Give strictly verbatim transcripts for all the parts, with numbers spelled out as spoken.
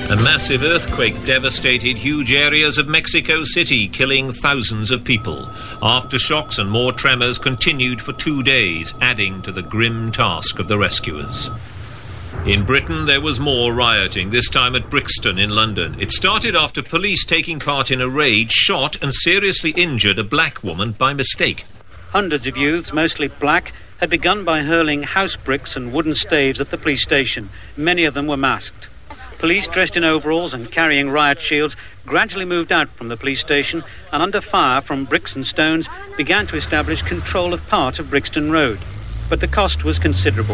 A massive earthquake devastated huge areas of Mexico City, killing thousands of people. Aftershocks and more tremors continued for two days, adding to the grim task of the rescuers. In Britain, there was more rioting, this time at Brixton in London. It started after police taking part in a raid shot and seriously injured a black woman by mistake. Hundreds of youths, mostly black, had begun by hurling house bricks and wooden staves at the police station. Many of them were masked. Police dressed in overalls and carrying riot shields gradually moved out from the police station and under fire from bricks and stones began to establish control of part of Brixton Road. But the cost was considerable.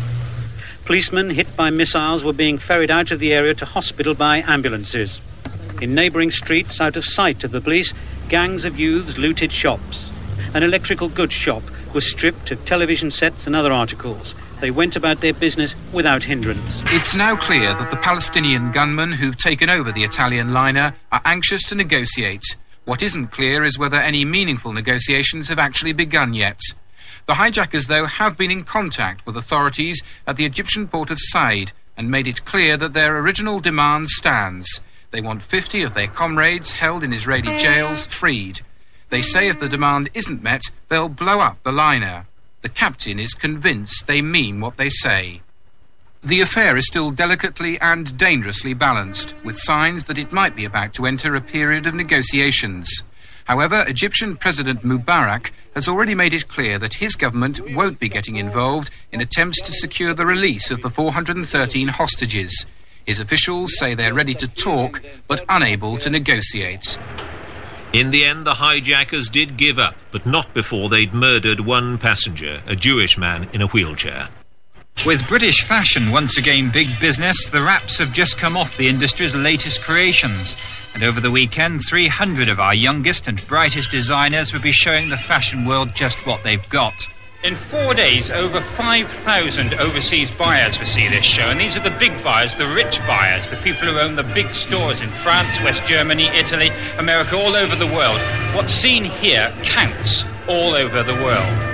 Policemen hit by missiles were being ferried out of the area to hospital by ambulances. In neighbouring streets, out of sight of the police, gangs of youths looted shops. An electrical goods shop was stripped of television sets and other articles. They went about their business without hindrance. It's now clear that the Palestinian gunmen who've taken over the Italian liner are anxious to negotiate. What isn't clear is whether any meaningful negotiations have actually begun yet. The hijackers, though, have been in contact with authorities at the Egyptian port of Said and made it clear that their original demand stands. They want fifty of their comrades held in Israeli jails freed. They say if the demand isn't met, they'll blow up the liner. The captain is convinced they mean what they say. The affair is still delicately and dangerously balanced, with signs that it might be about to enter a period of negotiations. However, Egyptian President Mubarak has already made it clear that his government won't be getting involved in attempts to secure the release of the four hundred thirteen hostages. His officials say they're ready to talk, but unable to negotiate. In the end, the hijackers did give up, but not before they'd murdered one passenger, a Jewish man in a wheelchair. With British fashion once again big business, the wraps have just come off the industry's latest creations. And over the weekend, three hundred of our youngest and brightest designers will be showing the fashion world just what they've got. In four days, over five thousand overseas buyers will see this show, and these are the big buyers, the rich buyers, the people who own the big stores in France, West Germany, Italy, America, all over the world. What's seen here counts all over the world.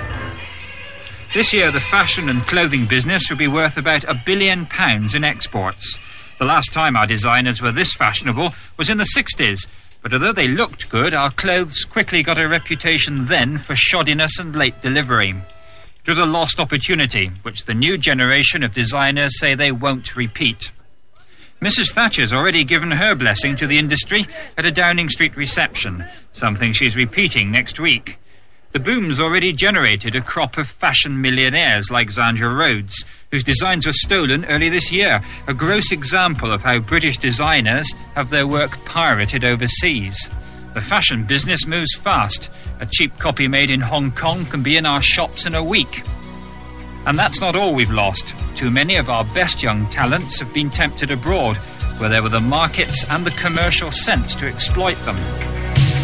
This year, the fashion and clothing business will be worth about a billion pounds in exports. The last time our designers were this fashionable was in the sixties, but although they looked good, our clothes quickly got a reputation then for shoddiness and late delivery. It was a lost opportunity, which the new generation of designers say they won't repeat. Missus Thatcher's already given her blessing to the industry at a Downing Street reception, something she's repeating next week. The boom's already generated a crop of fashion millionaires like Zandra Rhodes, whose designs were stolen early this year, a gross example of how British designers have their work pirated overseas. The fashion business moves fast. A cheap copy made in Hong Kong can be in our shops in a week. And that's not all we've lost. Too many of our best young talents have been tempted abroad, where there were the markets and the commercial sense to exploit them.